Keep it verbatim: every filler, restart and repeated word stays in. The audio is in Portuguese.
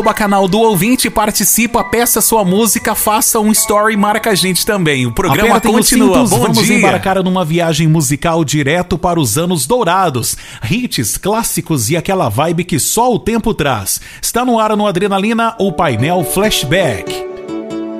Canal do ouvinte, participa, peça sua música, faça um story e marca a gente também. O programa Apertem continua. Os cintos, Bom vamos dia. embarcar numa viagem musical direto para os anos dourados. Hits, clássicos e aquela vibe que só o tempo traz. Está no ar no Adrenalina, o painel Flashback.